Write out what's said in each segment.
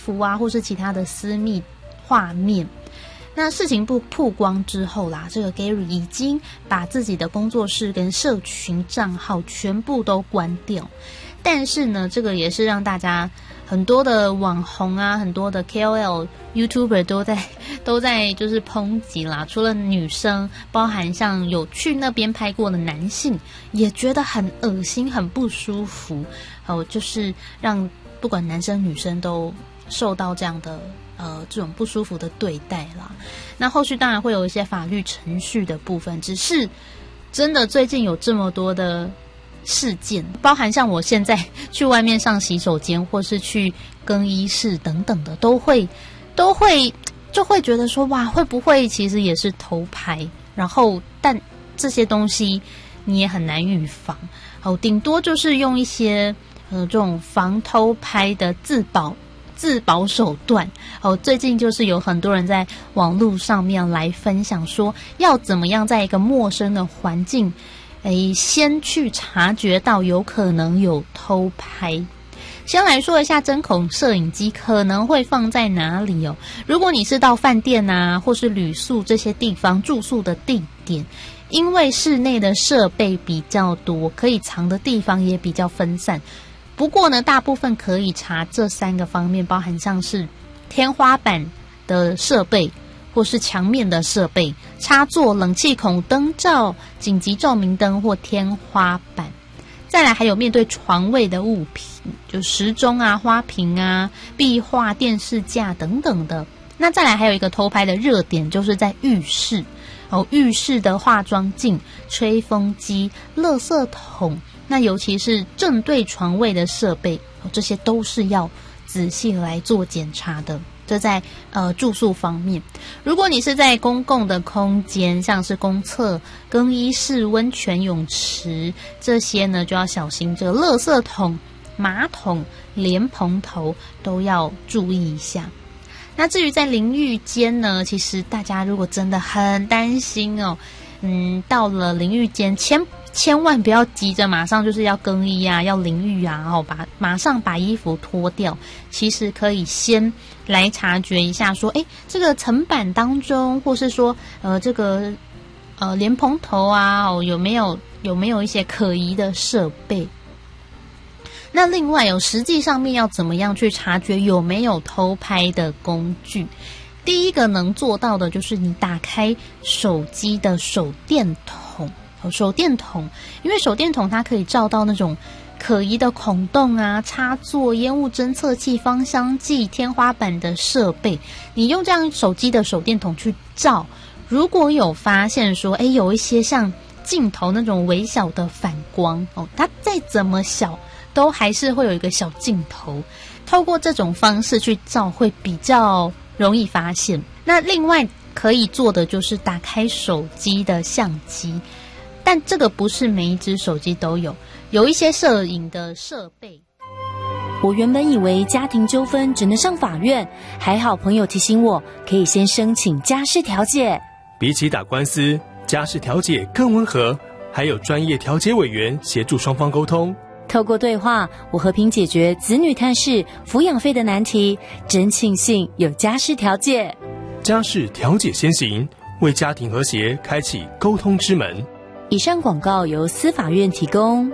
服啊，或是其他的私密画面。那事情曝光之后啦，这个 Gary 已经把自己的工作室跟社群账号全部都关掉。但是呢，这个也是让大家很多的网红啊，很多的 KOL、YouTuber 都在就是抨击啦。除了女生，包含像有去那边拍过的男性，也觉得很恶心、很不舒服。就是让不管男生女生都受到这样的这种不舒服的对待啦。那后续当然会有一些法律程序的部分，只是真的最近有这么多的事件，包含像我现在去外面上洗手间或是去更衣室等等的，都会就会觉得说，哇，会不会其实也是偷拍？然后但这些东西你也很难预防，顶多就是用一些这种防偷拍的自保手段。最近就是有很多人在网络上面来分享说，要怎么样在一个陌生的环境先去察觉到有可能有偷拍。先来说一下针孔摄影机可能会放在哪里哦。如果你是到饭店啊，或是旅宿这些地方住宿的地点，因为室内的设备比较多，可以藏的地方也比较分散。不过呢，大部分可以查这3个方面，包含像是天花板的设备，或是墙面的设备、插座、冷气孔、灯罩、紧急照明灯或天花板。再来还有面对床位的物品，就时钟啊、花瓶啊、壁画、电视架等等的。那再来还有一个偷拍的热点，就是在浴室。浴室的化妆镜、吹风机、垃圾桶，那尤其是正对床位的设备，这些都是要仔细来做检查的。这在住宿方面。如果你是在公共的空间，像是公厕、更衣室、温泉泳池这些呢，就要小心这个垃圾桶、马桶、莲蓬头都要注意一下。那至于在淋浴间呢，其实大家如果真的很担心哦，到了淋浴间千万不要急着马上就是要更衣啊，要淋浴啊，马上把衣服脱掉。其实可以先来察觉一下说，这个层板当中，或是说这个莲蓬头啊，有没有一些可疑的设备。那另外实际上面要怎么样去察觉有没有偷拍的工具？第一个能做到的就是你打开手机的手电筒。因为手电筒它可以照到那种可疑的孔洞啊、插座、烟雾侦测器、芳香剂、天花板的设备。你用这样手机的手电筒去照，如果有发现说有一些像镜头那种微小的反光它再怎么小都还是会有一个小镜头，透过这种方式去照会比较容易发现。那另外可以做的就是打开手机的相机，但这个不是每一只手机都有一些摄影的设备。 我原本以为家庭纠纷只能上法院，还好朋友提醒我可以先申请家事调解。 比起打官司，家事调解更温和，还有专业调解委员协助双方沟通。 透过对话，我和平解决子女探视、抚养费的难题，真庆幸有家事调解。 家事调解先行，为家庭和谐开启沟通之门。 以上广告由司法院提供。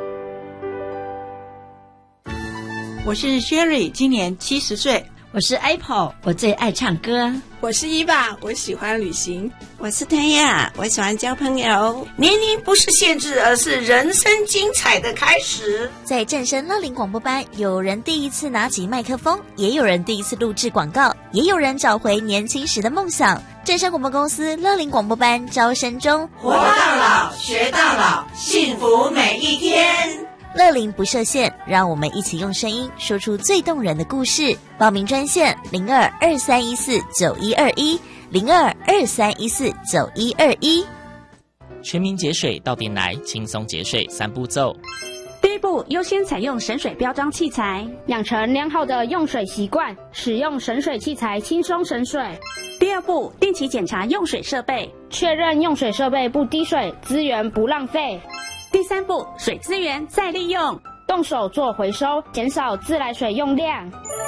我是 Sherry， 今年70岁。 我是 Apple， 我最爱唱歌。 我是伊爸，我喜欢旅行。 我是谭雅，我喜欢交朋友。 年龄不是限制，而是人生精彩的开始。 在正声乐龄广播班，有人第一次拿起麦克风，也有人第一次录制广告，也有人找回年轻时的梦想。正声广播公司乐龄广播班招生中， 活到老，学到老，幸福每一天。 乐龄不设限，让我们一起用声音说出最动人的故事。报名专线02-2314-9121，02-2314-9121。 全民节水到店来，轻松节水3步骤。 第一步，优先采用省水标章器材，养成良好的用水习惯，使用省水器材轻松省水。 第二步，定期检查用水设备， 确认用水设备不滴水，资源不浪费。 第三步，水资源再利用， 动手做回收，减少自来水用量。